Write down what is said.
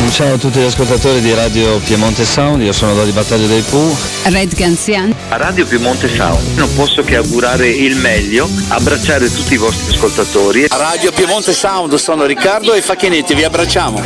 Ciao a tutti gli ascoltatori di Radio Piemonte Sound, io sono Dodi Battaglio dei Pooh. Red Ganzian. A Radio Piemonte Sound non posso che augurare il meglio, abbracciare tutti i vostri ascoltatori. A Radio Piemonte Sound sono Riccardo e Facchinetti, vi abbracciamo.